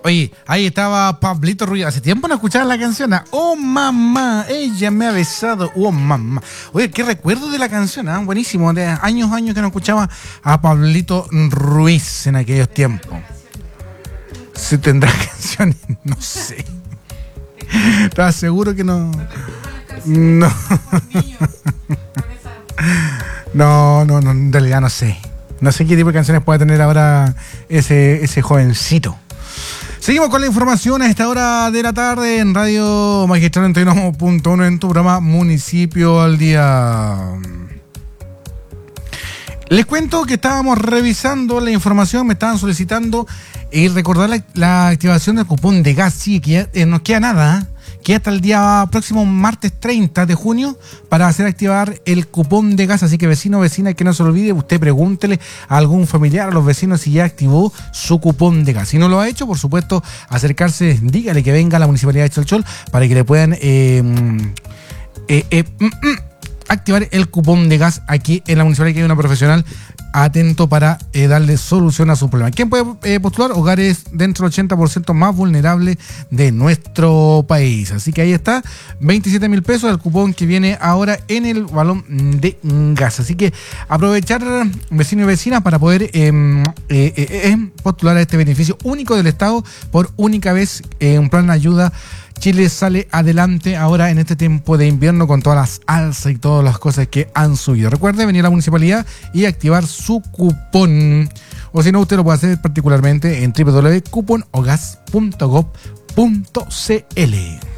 Oye, ahí estaba Pablito Ruiz. Hace tiempo no escuchaba la canción. Oh, mamá, ella me ha besado. Oh, mamá. Oye, qué recuerdo de la canción, ¿eh? Buenísimo. De años que no escuchaba a Pablito Ruiz en aquellos tiempos. ¿Se tendrá canciones? No sé. Estaba seguro que no. No. No, en realidad no sé. No sé qué tipo de canciones puede tener ahora ese jovencito. Seguimos con la información a esta hora de la tarde en Radio Magistral 91.1 en tu programa Municipio al Día. Les cuento que estábamos revisando la información, me estaban solicitando y recordar la activación del cupón de gas. Sí, que ya nos queda nada, queda hasta el día próximo martes 30 de junio para hacer activar el cupón de gas. Así que vecino, vecina, que no se olvide, usted pregúntele a algún familiar, a los vecinos si ya activó su cupón de gas. Si no lo ha hecho, por supuesto, acercarse, dígale que venga a la Municipalidad de Cholchol para que le puedan activar el cupón de gas aquí en la municipalidad, que hay una profesional atento para darle solución a su problema. ¿Quién puede postular? Hogares dentro del 80% más vulnerables de nuestro país. Así que ahí está, 27.000 pesos el cupón que viene ahora en el balón de gas. Así que aprovechar, vecinos y vecinas, para poder postular a este beneficio único del Estado por única vez, un plan de ayuda. Chile sale adelante ahora en este tiempo de invierno con todas las alzas y todas las cosas que han subido. Recuerde venir a la municipalidad y activar su cupón. O si no, usted lo puede hacer particularmente en www.cuponogas.gov.cl.